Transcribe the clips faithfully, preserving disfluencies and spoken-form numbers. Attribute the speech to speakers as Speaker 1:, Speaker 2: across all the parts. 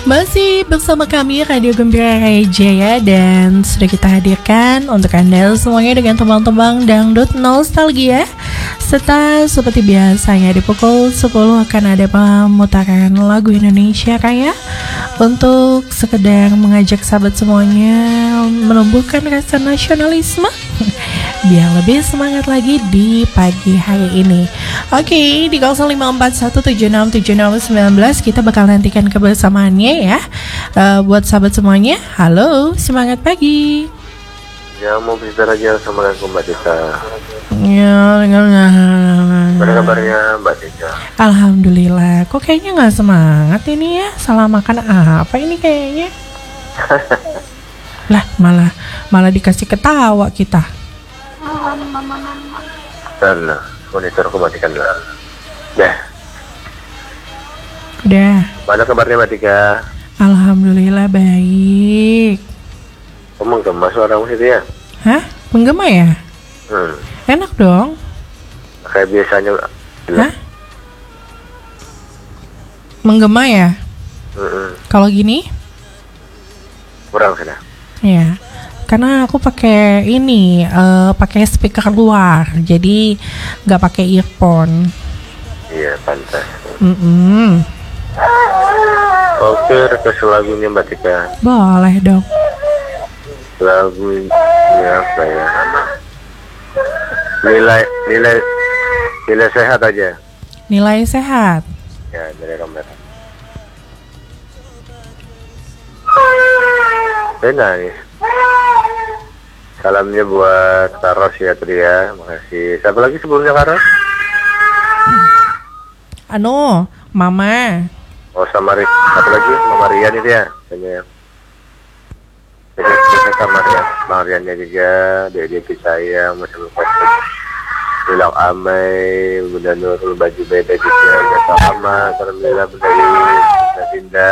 Speaker 1: Masih bersama kami Radio Gembira Raya Jaya, dan sudah kita hadirkan untuk Anda semuanya dengan tembang-tembang dangdut nostalgia. Serta seperti biasanya di pukul sepuluh akan ada pemutaran lagu Indonesia Raya untuk sekedar mengajak sahabat semuanya menumbuhkan rasa nasionalisme biar lebih semangat lagi di pagi hari ini. Oke, di nol lima empat satu tujuh enam tujuh nol satu sembilan kita bakal nantikan kebersamaannya ya. Uh, buat sahabat semuanya, halo, semangat pagi.
Speaker 2: Ya, mau bicara aja. Assalamualaikum Mbak Tika.
Speaker 1: Ya,
Speaker 2: Bagaimana kabarnya Mbak Tika?
Speaker 1: Alhamdulillah. Kok kayaknya nggak semangat ini ya? Salah makan apa ini kayaknya? Lah, malah malah dikasih ketawa kita.
Speaker 2: Karena monitor kematikan dulu. Dah.
Speaker 1: Udah.
Speaker 2: Mana kabarnya Mbak Tika?
Speaker 1: Alhamdulillah baik.
Speaker 2: Kamu gemas suara musik ya?
Speaker 1: Hah? Penggema ya?
Speaker 2: Hmm.
Speaker 1: Enak dong.
Speaker 2: Kayak biasanya.
Speaker 1: Hah? Menggema ya?
Speaker 2: Hmm.
Speaker 1: Kalau gini?
Speaker 2: Kurang sana.
Speaker 1: Ya. Karena aku pakai ini, uh, pakai speaker luar, jadi nggak pakai earphone.
Speaker 2: Iya, pantas.
Speaker 1: Mm-mm.
Speaker 2: Oke, request lagunya Mbak Tika.
Speaker 1: Boleh dong.
Speaker 2: Lagunya apa ya? Nilai nilai nilai sehat aja.
Speaker 1: Nilai sehat.
Speaker 2: Ya, dari Romer. Benar. Salamnya buat Karos ya Tria, makasih. Siapa lagi sebelumnya Karos?
Speaker 1: Anu, Mama.
Speaker 2: Oh, sama Rik. Satu lagi, Mama Rian itu ya. Kayaknya. Jadi kita sama Rian, Bang Riannya juga, dia saya masih lupa. Bilang Amai, Bunda Nurul, baju beda juga, Jatuh Ama, Alhamdulillah, Bunda Bunda Dinda.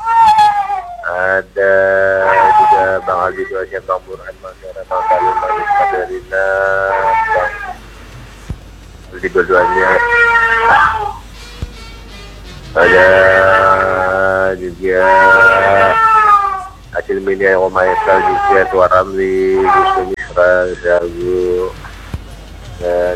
Speaker 2: Ada juga Bang Aldi Doanya, Bang Burhan, Bang Syara, Bang Salim, Bang Rizka Darina, Bang Aldi dua-duanya. Ada juga Acil Minia, Oma Esal juga, Tua Ramli, Gusto Misra, Zagu, dan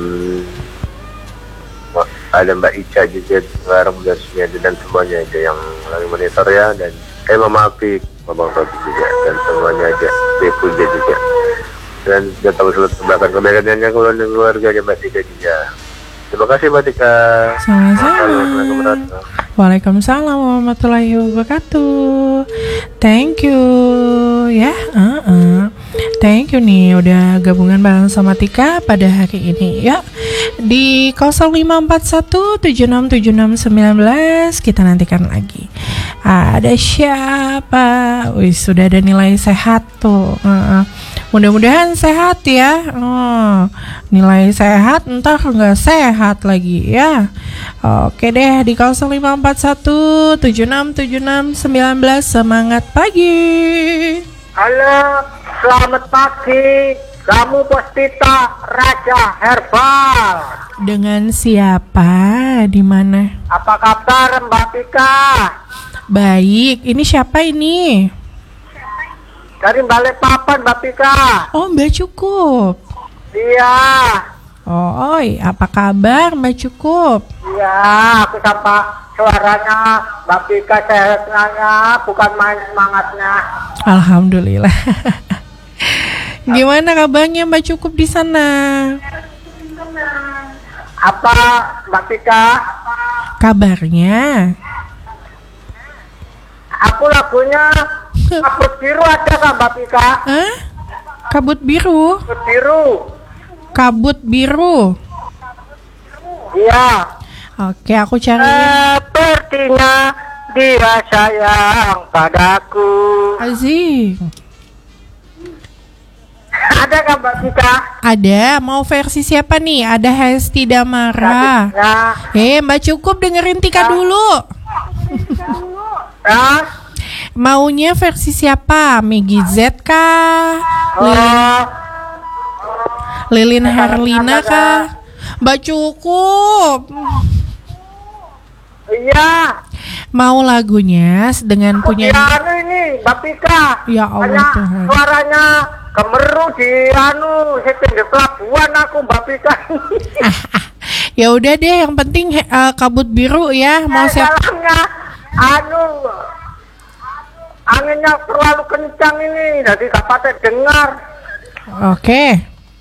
Speaker 2: ada Mbak Ica juga, Barang dan Sumiadi, dan semuanya aja yang lagi monitor ya, dan eh Mama Apik, Mama Robi juga, dan semuanya aja, Depuja juga, dan sudah tahu seluruh kebelakang kebaikannya keluarga Mbak Tika juga. Terima kasih Mbak Tika.
Speaker 1: Sama-sama. Waalaikumsalam warahmatullahi wabarakatuh. Thank you ya. Uh-uh. Thank you nih udah gabungan bareng sama Tika pada hari ini ya. Di nol lima empat satu tujuh enam tujuh enam satu sembilan kita nantikan lagi. Ada siapa? Wih, sudah ada nilai sehat tuh. Uh-uh. Mudah-mudahan sehat ya. Oh, nilai sehat entar nggak sehat lagi ya. Oke deh, di nol lima empat satu tujuh enam tujuh enam satu sembilan semangat pagi.
Speaker 3: Halo, selamat pagi. Kamu Bos Tita Raja Herbal.
Speaker 1: Dengan siapa? Di mana?
Speaker 3: Apa kabar Mbak Tika?
Speaker 1: Baik. Ini siapa ini?
Speaker 3: Dari Balikpapan Mbak Tika.
Speaker 1: Oh, Mbak Cukup.
Speaker 3: Iya.
Speaker 1: Oh, oi, apa kabar Mbak Cukup?
Speaker 3: Iya, aku sapa suaranya Mbak Tika, sehatnya, bukan main semangatnya.
Speaker 1: Alhamdulillah. Gimana kabarnya Mbak Cukup di sana?
Speaker 3: Apa Mbak Tika?
Speaker 1: Kabarnya?
Speaker 3: Aku lagunya Kabut Biru ada kan Mbak Tika?
Speaker 1: Hah? Kabut biru?
Speaker 3: Kabut Biru.
Speaker 1: Kabut biru.
Speaker 3: Iya.
Speaker 1: Oke, aku cari.
Speaker 3: Sepertinya dia sayang padaku.
Speaker 1: Asik.
Speaker 3: Ada kan Mbak Tika?
Speaker 1: Ada, mau versi siapa nih? Ada Hesti Damara.
Speaker 3: Ya.
Speaker 1: Eh, Mbak Cukup dengerin Tika dulu.
Speaker 3: Ya.
Speaker 1: Maunya versi siapa? Meggy Z kah? Lilin,
Speaker 3: Oh,
Speaker 1: Lilin Herlina kah? Mbak Cukup.
Speaker 3: iya.
Speaker 1: mau lagunya dengan
Speaker 3: Aku
Speaker 1: punya
Speaker 3: di anu ini Mbak Pika.
Speaker 1: Ya Allah
Speaker 3: Hanya
Speaker 1: Tuhan.
Speaker 3: suaranya gemeru di anu setting di pelabuhan aku Mbak Pika.
Speaker 1: Ya udah deh, yang penting uh, kabut biru ya. Mau siap
Speaker 3: Salahnya anu anginnya terlalu kencang ini, jadi gak patut dengar.
Speaker 1: Oke.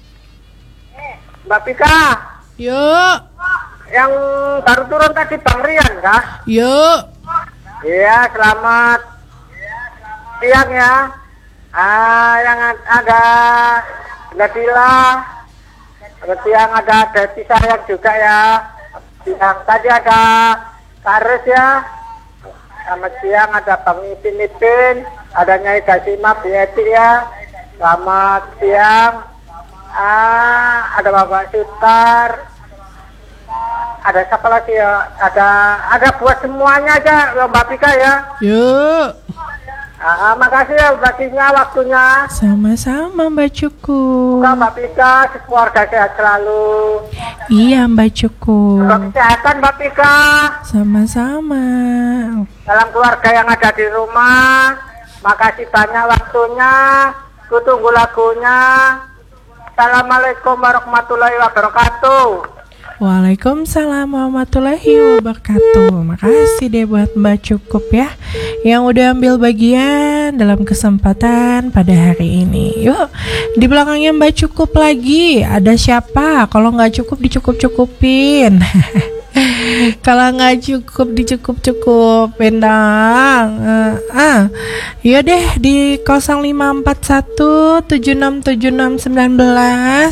Speaker 3: Mbak Pika,
Speaker 1: Yuk.
Speaker 3: yang baru turun tadi Bang Rian kah?
Speaker 1: Yuk.
Speaker 3: Iya, selamat siang ya. Ah, yang ada Nadila, ada siang ada Deti sayang juga ya. Siang tadi ada Karis ya. Selamat siang ada Bang Ipin Ipin, ada Nyai Gasima Bieti ya. Selamat siang. Ah, ada Bapak Sutar. Ada siapa lagi ya? Ada ada buat semuanya aja Mbak Pika ya.
Speaker 1: Yuk.
Speaker 3: Ah, makasih ya baginya waktunya.
Speaker 1: Sama-sama Mbak Cukup.
Speaker 3: Semoga Mbak Pika keluarga sehat selalu.
Speaker 1: Iya Mbak Cukup.
Speaker 3: Semoga kesehatan Mbak Pika.
Speaker 1: Sama-sama.
Speaker 3: Dalam keluarga yang ada di rumah. Makasih banyak waktunya. Kutunggu lagunya. Assalamualaikum warahmatullahi wabarakatuh.
Speaker 1: Waalaikumsalam warahmatullahi wabarakatuh. Makasih deh buat Mbak Cukup ya, yang udah ambil bagian dalam kesempatan pada hari ini. Yuk, di belakangnya Mbak Cukup lagi. Ada siapa? Kalau nggak cukup dicukup-cukupin. Kalau nggak cukup dicukup-cukupin dong. Uh, ah, ya deh di nol lima empat satu tujuh enam tujuh enam satu sembilan.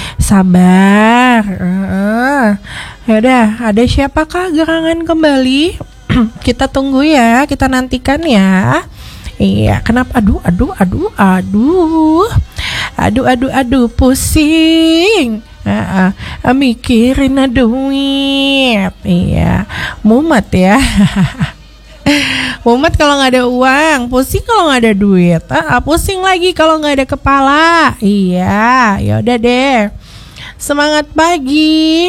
Speaker 1: Sabar. Uh, ya udah, ada siapakah gerangan kembali? Kita tunggu ya, kita nantikan ya. Iya, kenapa? Aduh, aduh, aduh, aduh, aduh, aduh, aduh, pusing. Uh, uh, mikirin duit. Iya, mumet ya. Mumet kalau nggak ada uang, pusing kalau nggak ada duit, uh, uh, pusing lagi kalau nggak ada kepala. Iya, ya udah deh. Semangat pagi.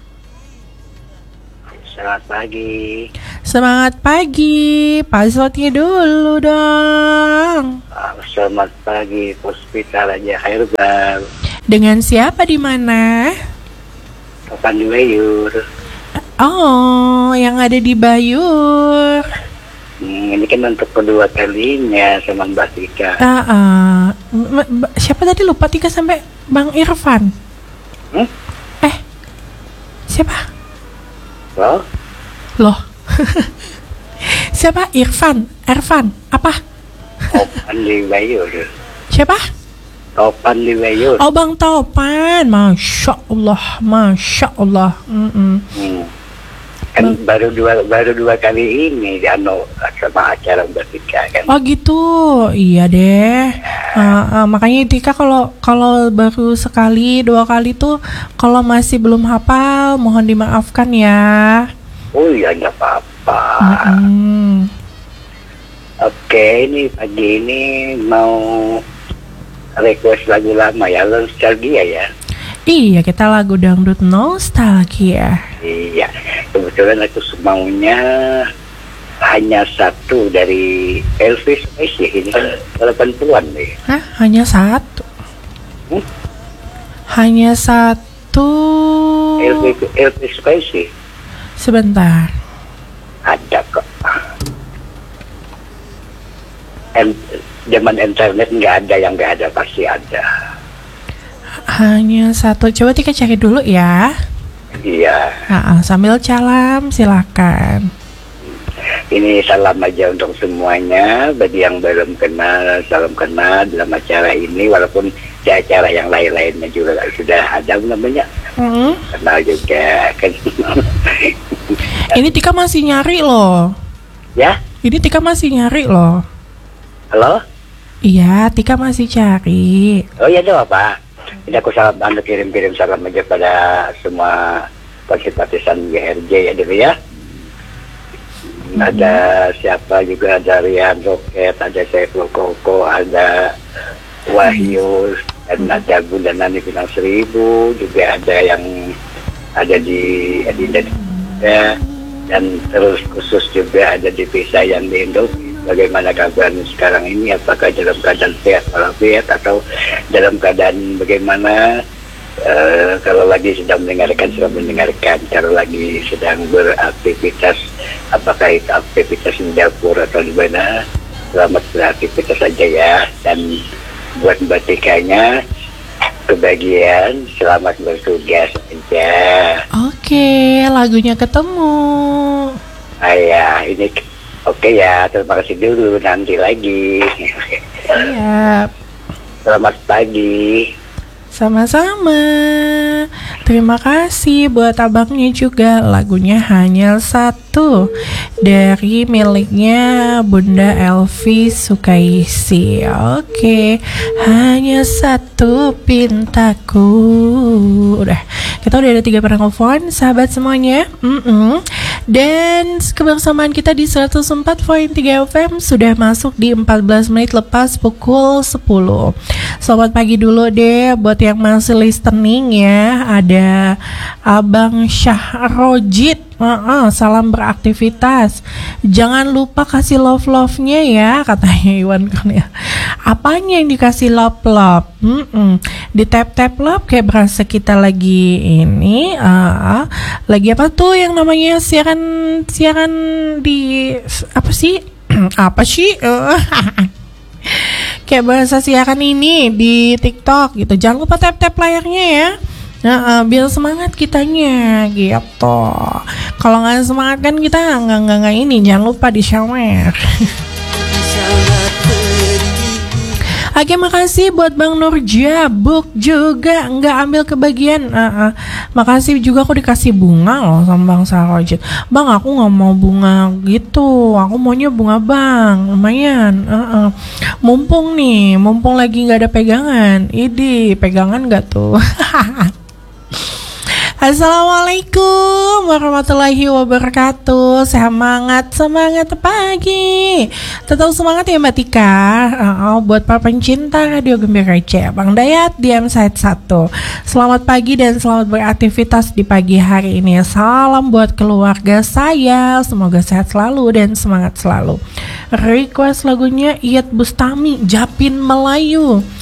Speaker 4: Selamat pagi.
Speaker 1: Semangat pagi. Passwordnya dulu dong.
Speaker 4: Selamat pagi, Puspita Raja Khairul.
Speaker 1: Dengan siapa di mana?
Speaker 4: Kapan di Bayur?
Speaker 1: Oh, yang ada di Bayur.
Speaker 4: Hmm, ini kan untuk kedua kalinya sama Mbak Tika.
Speaker 1: Ah, uh, m- m- siapa tadi lupa Tika sampai Bang Irfan.
Speaker 4: Hmm?
Speaker 1: Eh, siapa?
Speaker 4: Loh?
Speaker 1: Loh. Siapa? Irfan, Irfan, apa?
Speaker 4: Topan di Bayur.
Speaker 1: Siapa?
Speaker 4: Topan di Bayur.
Speaker 1: Oh, Bang Topan. Masya Allah, Masya Allah. Mm-mm.
Speaker 4: Hmm. Kan
Speaker 1: Bang.
Speaker 4: baru dua baru dua kali ini anu sama acara Mbak Tika kan.
Speaker 1: Oh gitu, iya deh. Uh, uh, makanya Tika kalau kalau baru sekali dua kali tuh kalau masih belum hafal mohon dimaafkan ya.
Speaker 4: Oh iya, nggak apa-apa.
Speaker 1: Mm-mm.
Speaker 4: Oke, ini pagi ini mau request lagu lama ya, nostalgia ya.
Speaker 1: Iya, kita lagu dangdut nostalgia.
Speaker 4: Iya, kebetulan aku maunya hanya satu dari Elvis Presley, ini kan delapan puluhan deh.
Speaker 1: Hah? Hanya satu?
Speaker 4: Hmm?
Speaker 1: Hanya satu?
Speaker 4: Elvis, Elvis Presley
Speaker 1: Sebentar.
Speaker 4: ada kok. En, zaman internet nggak ada yang nggak ada, pasti ada.
Speaker 1: Hanya satu. Coba Tika cari dulu ya.
Speaker 4: Iya.
Speaker 1: Nah, sambil calam silakan.
Speaker 4: Ini salam aja untuk semuanya. Bagi yang belum kenal, salam kenal dalam acara ini. Walaupun di acara yang lain-lainnya juga sudah ada namanya.
Speaker 1: Hmm.
Speaker 4: Kenal juga kan.
Speaker 1: Ini Tika masih nyari loh.
Speaker 4: Ya?
Speaker 1: Ini Tika masih nyari loh.
Speaker 4: Halo?
Speaker 1: Iya, Tika masih cari.
Speaker 4: Oh iya dong Pak. Ini aku salam, anda kirim-kirim salam aja pada semua partisipan G R J ya dulu ya. Hmm. Ada siapa juga, ada Rian Roket, ada Saiful Koko, ada Wahyu, dan ada Bunda Nani Pinang Seribu, juga ada yang ada di Adinda ya. dan terus khusus juga ada di Visa yang di Indo. Bagaimana kabar sekarang ini? Apakah dalam keadaan sehat walafiat atau dalam keadaan bagaimana? Uh, kalau lagi sedang mendengarkan, sedang mendengarkan. Kalau lagi sedang beraktivitas, apakah itu aktivitas di dapur atau di mana? Selamat beraktivitas saja ya. Dan buat Mbak Tikanya, kebahagiaan, selamat bertugas aja.
Speaker 1: Oke, lagunya ketemu.
Speaker 4: Ayah, ini oke ya, terima kasih dulu, nanti lagi.
Speaker 1: Iya.
Speaker 4: Selamat pagi.
Speaker 1: Sama-sama. Terima kasih buat abangnya juga. Lagunya hanya satu dari miliknya Bunda Elvi Sukaisi. Oke, hanya satu pintaku. Udah, kita udah ada tiga penelpon, sahabat semuanya. Mm-mm. Dan kebersamaan kita di seratus empat koma tiga F M sudah masuk di empat belas menit lepas pukul sepuluh. Selamat pagi dulu deh buat yang masih listening ya. Ada Abang Syahrojit. Uh-uh, salam beraktivitas. Jangan lupa kasih love-love-nya ya, katanya Iwan Kurnia. Apanya yang dikasih love-love? Mm-mm. Di tap-tap love kayak berasa kita lagi ini uh, lagi apa tuh yang namanya siaran siaran di apa sih? apa sih? Uh, kayak bahasa siaran ini di TikTok gitu. Jangan lupa tap-tap layarnya ya. Nah, uh, biar semangat kitanya gitu. Kalau nggak semangat kan kita nggak nggak nggak ini. Jangan lupa di shower. Oke, makasih buat Bang Nurjabuk juga nggak ambil kebagian. Uh, uh. Makasih juga aku dikasih bunga loh sama Bang Sarojit. Bang, aku nggak mau bunga gitu. Aku maunya bunga bang, lumayan. Uh, uh. Mumpung nih, mumpung lagi nggak ada pegangan. Idi, pegangan nggak tuh? Assalamualaikum warahmatullahi wabarakatuh. Semangat, semangat pagi. Tetap semangat ya Mbak Tika. Oh, buat para pencinta Radio Gembira C, Bang Dayat di M Side satu. Selamat pagi dan selamat beraktivitas di pagi hari ini. Salam buat keluarga saya. Semoga sehat selalu dan semangat selalu. Request lagunya Iyeth Bustami, Japin Melayu.